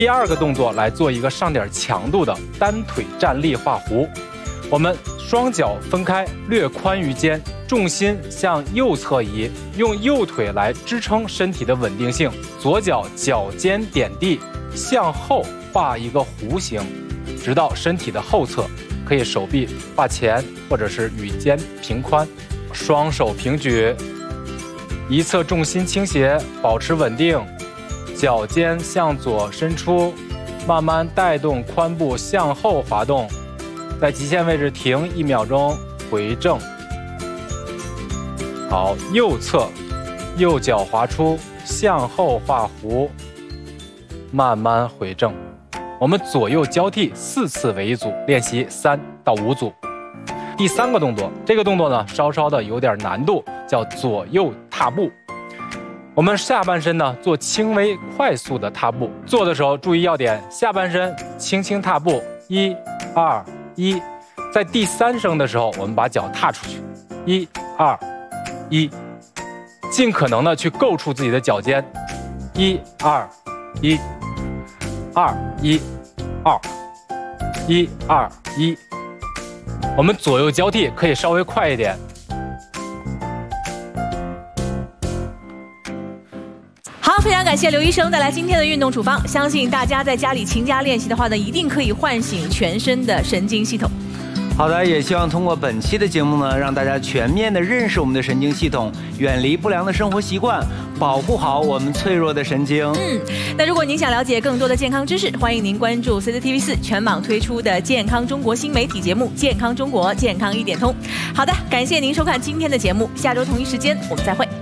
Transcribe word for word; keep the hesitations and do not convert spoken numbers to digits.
第二个动作来做一个上点强度的单腿站立画弧。我们双脚分开，略宽于肩，重心向右侧移，用右腿来支撑身体的稳定性。左脚脚尖点地，向后画一个弧形，直到身体的后侧，可以手臂画前或者是与肩平宽。双手平举，一侧重心倾斜，保持稳定。脚尖向左伸出，慢慢带动髋部向后滑动，在极限位置停一秒钟，回正。好，右侧，右脚滑出，向后画弧，慢慢回正。我们左右交替四次为一组，练习三到五组。第三个动作，这个动作呢稍稍的有点难度，叫左右踏步。我们下半身呢做轻微快速的踏步，做的时候注意要点，下半身轻轻踏步，一、二、一。在第三声的时候，我们把脚踏出去，一、二、一，尽可能的去够触自己的脚尖，一、二、一、二、一、二、一、二、一。我们左右交替，可以稍微快一点。 好，非常感谢刘医生带来今天的运动处方，相信大家在家里勤加练习的话呢，一定可以唤醒全身的神经系统。 好的，也希望通过本期的节目呢，让大家全面的认识我们的神经系统，远离不良的生活习惯，保护好我们脆弱的神经。 嗯，那如果您想了解更多的健康知识，欢迎您关注 C C T V 四全网推出的健康中国新媒体节目《健康中国健康一点通》。好的，感谢您收看今天的节目，下周同一时间我们再会。